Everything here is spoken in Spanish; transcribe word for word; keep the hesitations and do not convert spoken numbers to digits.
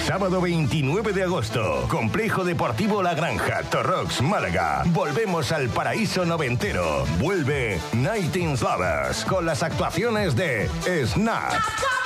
Sábado veintinueve de agosto, Complejo Deportivo La Granja, Torrox, Málaga. Volvemos al paraíso noventero. Vuelve Nineteen Lovers con las actuaciones de Snap.